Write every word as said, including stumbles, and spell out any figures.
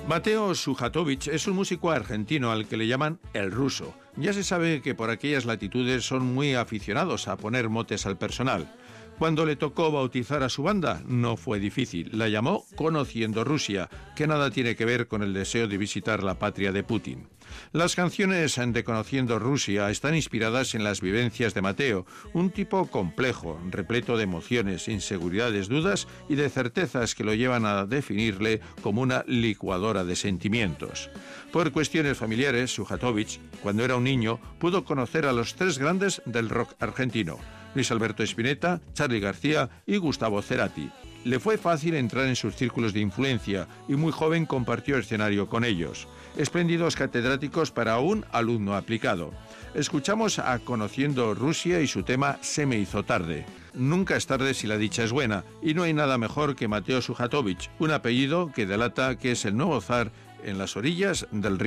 Mateo Sujatovich es un músico argentino al que le llaman el ruso. Ya se sabe que por aquellas latitudes son muy aficionados a poner motes al personal. Cuando le tocó bautizar a su banda, no fue difícil. La llamó Conociendo Rusia, que nada tiene que ver con el deseo de visitar la patria de Putin. Las canciones de Conociendo Rusia están inspiradas en las vivencias de Mateo, un tipo complejo, repleto de emociones, inseguridades, dudas y de certezas que lo llevan a definirle como una licuadora de sentimientos. Por cuestiones familiares, Sujatovich, cuando era un niño, pudo conocer a los tres grandes del rock argentino: Luis Alberto Spinetta, Charly García y Gustavo Cerati. Le fue fácil entrar en sus círculos de influencia y muy joven compartió escenario con ellos. Espléndidos catedráticos para un alumno aplicado. Escuchamos a Conociendo Rusia y su tema Se me hizo tarde. Nunca es tarde si la dicha es buena, y no hay nada mejor que Mateo Sujatovich, un apellido que delata que es el nuevo zar en las orillas del río